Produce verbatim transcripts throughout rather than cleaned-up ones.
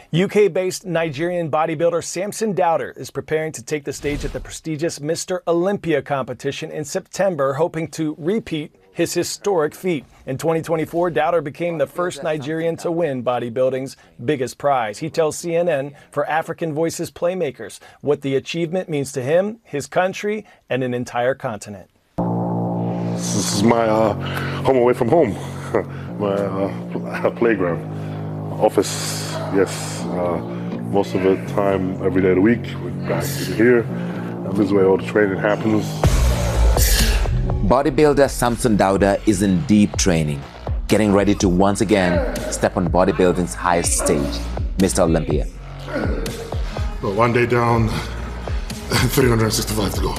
U K-based Nigerian bodybuilder Samson Dauda is preparing to take the stage at the prestigious Mister Olympia competition in September, hoping to repeat his historic feat. In twenty twenty-four, Dauda became the first Nigerian to win bodybuilding's biggest prize. He tells C N N for African Voices Playmakers what the achievement means to him, his country, and an entire continent. This is my uh, home away from home, my uh, playground, office, yes. Uh, most of the time, every day of the week, we're back here. And this is where all the training happens. Bodybuilder Samson Dauda is in deep training, getting ready to once again step on bodybuilding's highest stage, Mister Olympia. But one day down, three hundred sixty-five to go.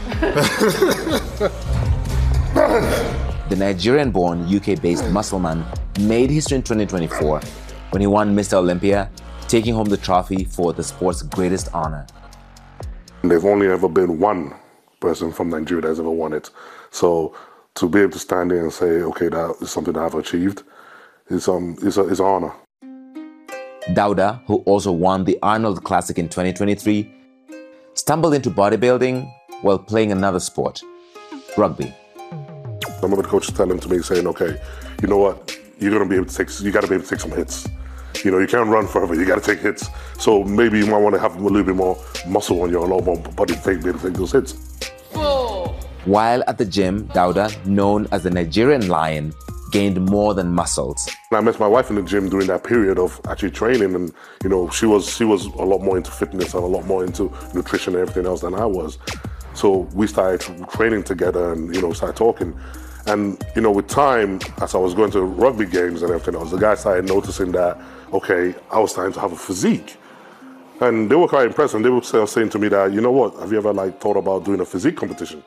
The Nigerian-born, U K-based muscleman made history in twenty twenty-four when he won Mister Olympia, taking home the trophy for the sport's greatest honor. There's only ever been one person from Nigeria that's ever won it. So to be able to stand there and say, okay, that is something that I've achieved, is um, is a, is an honor. Dauda, who also won the Arnold Classic in twenty twenty-three, stumbled into bodybuilding while playing another sport, rugby. I remember the coach telling to me, saying, okay, you know what, you're gonna be able to take, you gotta be able to take some hits. You know, you can't run forever, you gotta take hits. So maybe you might wanna have a little bit more muscle on your lower body to be able to take those hits. Oh. While at the gym, Dauda, known as the Nigerian Lion, gained more than muscles. I met my wife in the gym during that period of actually training, and you know, she was she was a lot more into fitness and a lot more into nutrition and everything else than I was. So we started training together and, you know, started talking. And, you know, with time, as I was going to rugby games and everything else, the guys started noticing that, okay, I was starting to have a physique. And they were quite impressed, and they were saying to me that, you know what, have you ever, like, thought about doing a physique competition?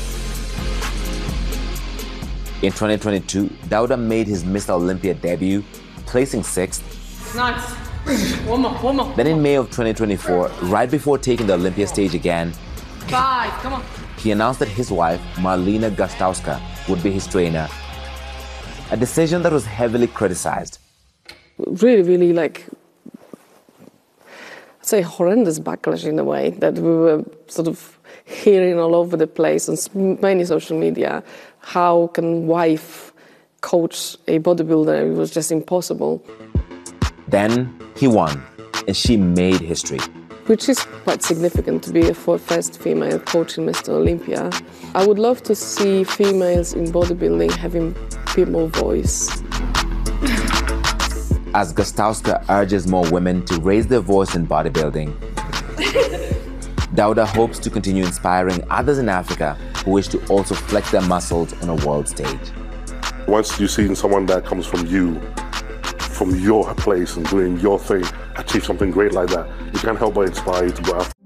In twenty twenty-two, Dauda made his Mister Olympia debut, placing sixth. Nice. One more, one more. Then in May of twenty twenty-four, right before taking the Olympia stage again, Five, come on. he announced that his wife, Marlena Gostowska, would be his trainer. A decision that was heavily criticized. Really, really, like, I'd say horrendous backlash in a way that we were sort of hearing all over the place on many social media. How can wife coach a bodybuilder? It was just impossible. Then he won, and she made history. Which is quite significant to be a first female coaching Mister Olympia. I would love to see females in bodybuilding having a bit more voice. As Gostowska urges more women to raise their voice in bodybuilding, Dauda hopes to continue inspiring others in Africa who wish to also flex their muscles on a world stage. Once you see someone that comes from you, from your place and doing your thing, achieve something great like that, you can't help but inspire you to go after.